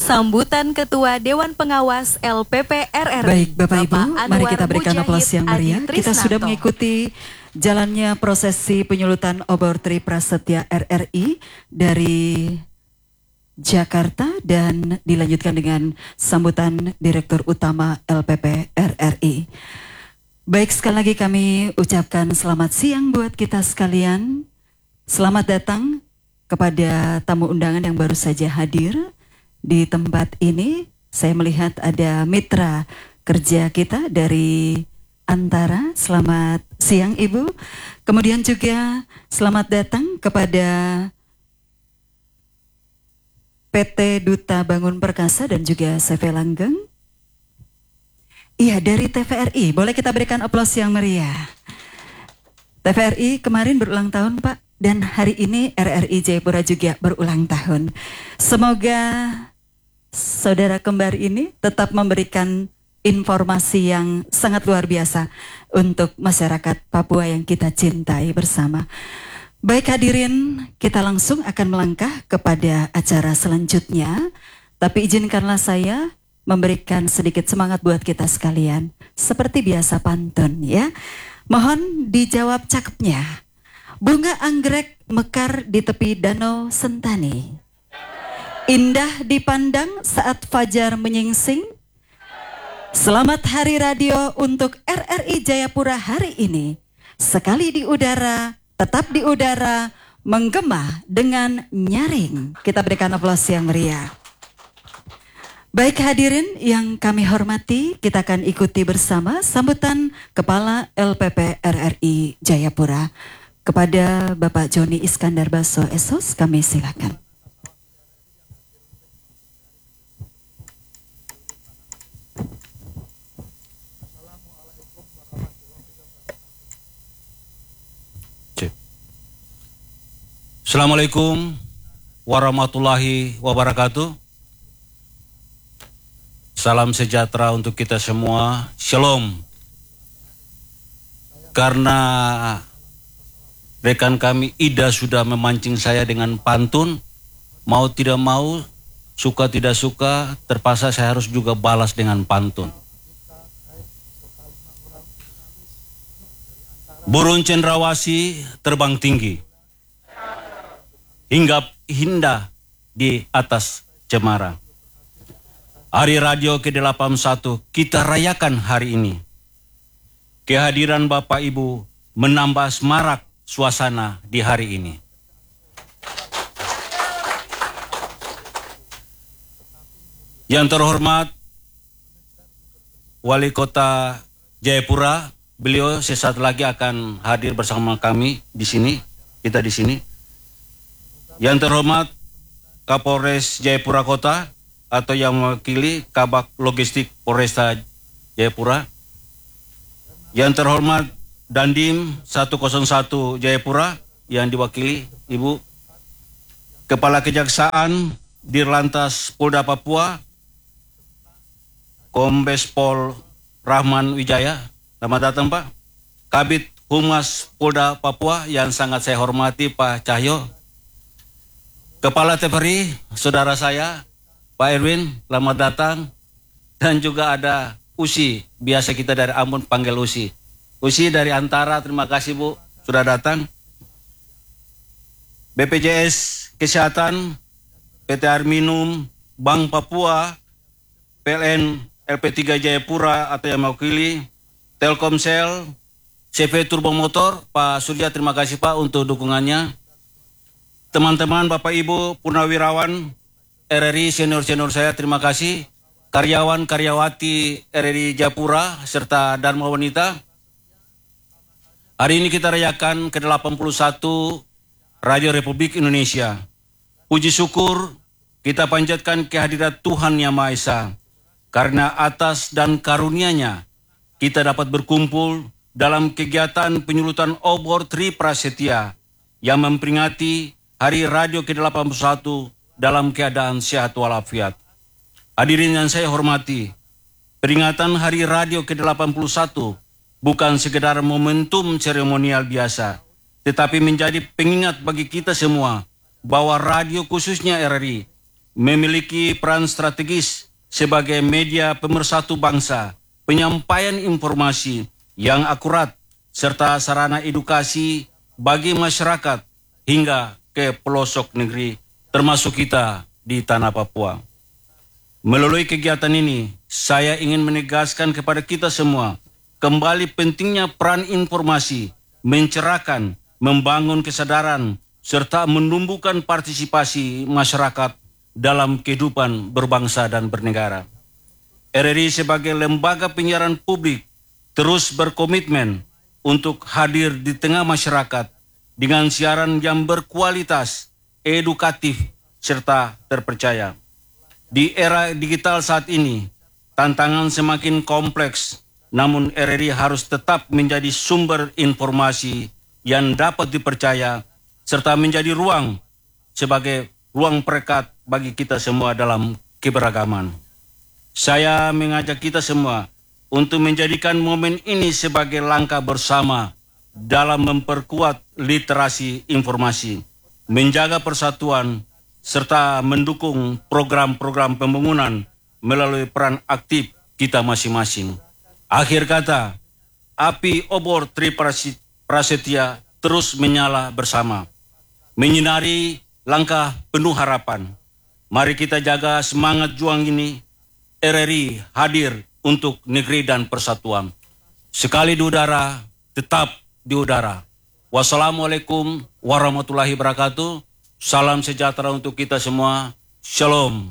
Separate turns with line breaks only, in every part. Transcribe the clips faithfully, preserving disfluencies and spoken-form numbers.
sambutan Ketua Dewan Pengawas L P P R R I.
Baik Bapak Ibu, mari kita berikan aplaus yang meriah. Kita sudah mengikuti jalannya prosesi penyulutan obor Tri Prasetya R R I dari Jakarta dan dilanjutkan dengan sambutan Direktur Utama L P P R R I. Baik, sekali lagi kami ucapkan selamat siang buat kita sekalian. Selamat datang kepada tamu undangan yang baru saja hadir di tempat ini. Saya melihat ada mitra kerja kita dari Antara. Selamat siang Ibu. Kemudian juga selamat datang kepada P T Duta Bangun Perkasa dan juga C V Langgeng. Iya, dari T V R I. Boleh kita berikan aplaus yang meriah. T V R I kemarin berulang tahun Pak, dan hari ini R R I Jayapura juga berulang tahun. Semoga saudara kembar ini tetap memberikan informasi yang sangat luar biasa untuk masyarakat Papua yang kita cintai bersama. Baik hadirin, kita langsung akan melangkah kepada acara selanjutnya. Tapi izinkanlah saya memberikan sedikit semangat buat kita sekalian. Seperti biasa pantun ya. Mohon dijawab cakepnya. Bunga anggrek mekar di tepi danau Sentani. Indah dipandang saat fajar menyingsing. Selamat Hari Radio untuk R R I Jayapura hari ini. Sekali di udara, tetap di udara, menggema dengan nyaring. Kita berikan aplaus yang meriah. Baik hadirin yang kami hormati, kita akan ikuti bersama sambutan Kepala L P P R R I Jayapura. Kepada Bapak Joni Iskandar Baso S O S, kami silakan.
Assalamualaikum warahmatullahi wabarakatuh. Salam sejahtera untuk kita semua. Shalom. Karena rekan kami Ida sudah memancing saya dengan pantun, mau tidak mau, suka tidak suka, terpaksa saya harus juga balas dengan pantun. Burung cendrawasih terbang tinggi, hinggap indah di atas cemara. Hari Radio ke delapan puluh satu kita rayakan hari ini. Kehadiran Bapak Ibu menambah semarak suasana di hari ini. Yang terhormat Wali Kota Jayapura, beliau sesaat lagi akan hadir bersama kami di sini, kita di sini. Yang terhormat Kapolres Jayapura Kota atau yang mewakili Kabak Logistik Polresta Jayapura. Yang terhormat Dandim seratus satu Jayapura yang diwakili Ibu Kepala Kejaksaan Dirlantas Polda Papua Kombes Pol Rahman Wijaya. Selamat datang Pak. Kabid Humas Polda Papua yang sangat saya hormati Pak Cahyo. Kepala T V R I, saudara saya, Pak Erwin, selamat datang. Dan juga ada Usi, biasa kita dari Ambon panggil Usi. Usi dari Antara, terima kasih Bu, sudah datang. B P J S Kesehatan, P T Air Minum, Bank Papua, P L N L P tiga Jayapura atau yang mewakili, Telkomsel, C V Turbo Motor, Pak Surya, terima kasih Pak untuk dukungannya. Teman-teman, Bapak Ibu, Purnawirawan, R R I, senior-senior saya, terima kasih. Karyawan-karyawati R R I Jayapura, serta Dharma Wanita. Hari ini kita rayakan ke delapan puluh satu Radio Republik Indonesia. Puji syukur kita panjatkan kehadirat Tuhan Yang Maha Esa. Karena atas dan karunia-Nya kita dapat berkumpul dalam kegiatan penyulutan obor Tri Prasetya yang memperingati Hari Radio ke delapan puluh satu dalam keadaan sehat walafiat. Hadirin yang saya hormati, peringatan Hari Radio ke delapan puluh satu bukan sekedar momentum seremonial biasa, tetapi menjadi pengingat bagi kita semua bahwa radio khususnya R R I memiliki peran strategis sebagai media pemersatu bangsa, penyampaian informasi yang akurat, serta sarana edukasi bagi masyarakat hingga ke pelosok negeri, termasuk kita di tanah Papua. Melalui kegiatan ini, saya ingin menegaskan kepada kita semua kembali pentingnya peran informasi, mencerahkan, membangun kesadaran, serta menumbuhkan partisipasi masyarakat dalam kehidupan berbangsa dan bernegara. R R I sebagai lembaga penyiaran publik terus berkomitmen untuk hadir di tengah masyarakat dengan siaran yang berkualitas, edukatif, serta terpercaya. Di era digital saat ini, tantangan semakin kompleks, namun R R I harus tetap menjadi sumber informasi yang dapat dipercaya, serta menjadi ruang sebagai ruang perekat bagi kita semua dalam keberagaman. Saya mengajak kita semua untuk menjadikan momen ini sebagai langkah bersama dalam memperkuat literasi informasi, menjaga persatuan, serta mendukung program-program pembangunan melalui peran aktif kita masing-masing. Akhir kata, api obor Tri Prasetya terus menyala bersama, menyinari langkah penuh harapan. Mari kita jaga semangat juang ini. R R I hadir untuk negeri dan persatuan. Sekali di udara, tetap di udara. Wassalamualaikum warahmatullahi wabarakatuh. Salam sejahtera untuk kita semua. Shalom.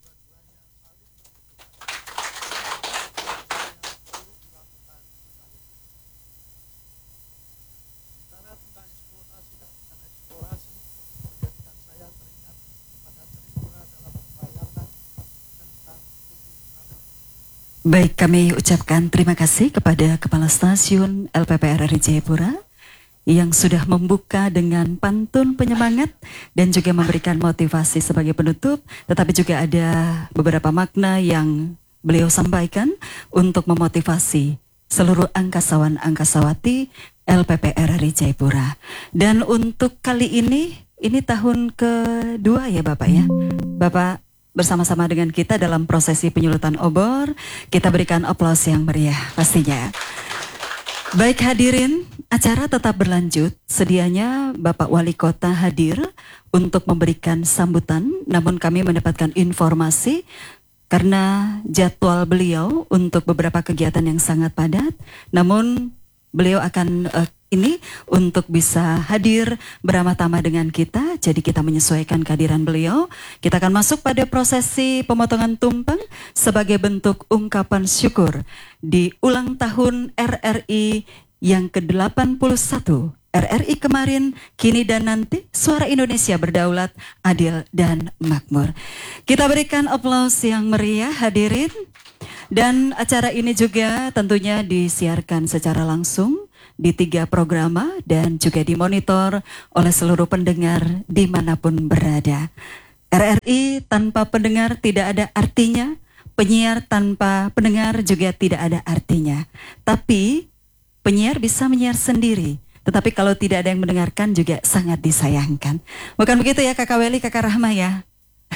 Baik, kami ucapkan terima kasih kepada Kepala Stasiun L P P R R I Jayapura yang sudah membuka dengan pantun penyemangat dan juga memberikan motivasi sebagai penutup, tetapi juga ada beberapa makna yang beliau sampaikan untuk memotivasi seluruh angkasawan-angkasawati L P P R R I Jayapura. Dan untuk kali ini, ini tahun kedua ya Bapak ya, Bapak bersama-sama dengan kita dalam prosesi penyulutan obor. Kita berikan aplaus yang meriah pastinya. Baik hadirin, acara tetap berlanjut. Sedianya Bapak Wali Kota hadir untuk memberikan sambutan, namun kami mendapatkan informasi karena jadwal beliau untuk beberapa kegiatan yang sangat padat, namun beliau akan uh, ini untuk bisa hadir beramah-tamah dengan kita, jadi kita menyesuaikan kehadiran beliau. Kita akan masuk pada prosesi pemotongan tumpeng sebagai bentuk ungkapan syukur di ulang tahun R R I yang ke delapan puluh satu. R R I kemarin, kini dan nanti, suara Indonesia berdaulat, adil dan makmur. Kita berikan aplaus yang meriah hadirin. Dan acara ini juga tentunya disiarkan secara langsung di tiga programa dan juga dimonitor oleh seluruh pendengar dimanapun berada. R R I tanpa pendengar tidak ada artinya, penyiar tanpa pendengar juga tidak ada artinya. Tapi penyiar bisa menyiar sendiri, tetapi kalau tidak ada yang mendengarkan juga sangat disayangkan. Bukan begitu ya Kakak Weli, Kakak Rahma ya?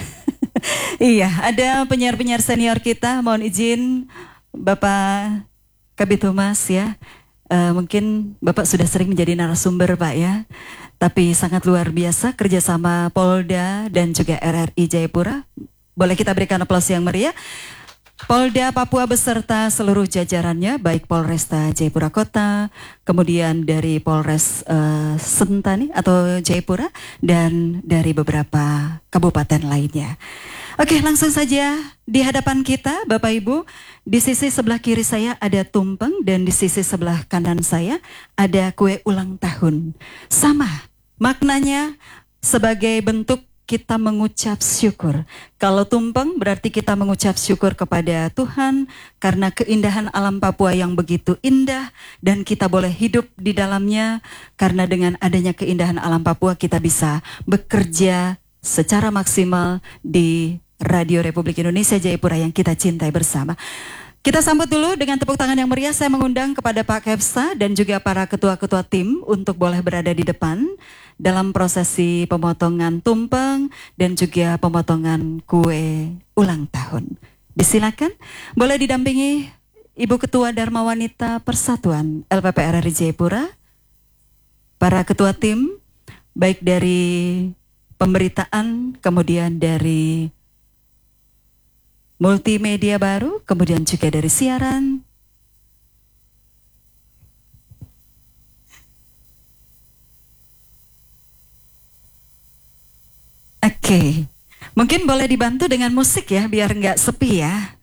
Iya, ada penyiar-penyiar senior kita, mohon izin Bapak Kabid Humas ya. Uh, mungkin Bapak sudah sering menjadi narasumber Pak ya, tapi sangat luar biasa kerjasama Polda dan juga R R I Jayapura. Boleh kita berikan aplaus yang meriah. Polda Papua beserta seluruh jajarannya, baik Polresta Jayapura Kota, kemudian dari Polres uh, Sentani atau Jayapura, dan dari beberapa kabupaten lainnya. Oke, langsung saja di hadapan kita Bapak Ibu, di sisi sebelah kiri saya ada tumpeng dan di sisi sebelah kanan saya ada kue ulang tahun. Sama maknanya sebagai bentuk kita mengucap syukur. Kalau tumpeng berarti kita mengucap syukur kepada Tuhan karena keindahan alam Papua yang begitu indah dan kita boleh hidup di dalamnya, karena dengan adanya keindahan alam Papua kita bisa bekerja secara maksimal di Radio Republik Indonesia Jayapura yang kita cintai bersama. Kita sambut dulu dengan tepuk tangan yang meriah. Saya mengundang kepada Pak Kepsa dan juga para ketua-ketua tim untuk boleh berada di depan dalam prosesi pemotongan tumpeng dan juga pemotongan kue ulang tahun. Disilakan, boleh didampingi Ibu Ketua Dharma Wanita Persatuan L P P R R I Jayapura, para ketua tim, baik dari pemberitaan, kemudian dari multimedia baru, kemudian juga dari siaran. Oke, mungkin boleh dibantu dengan musik ya, biar nggak sepi ya.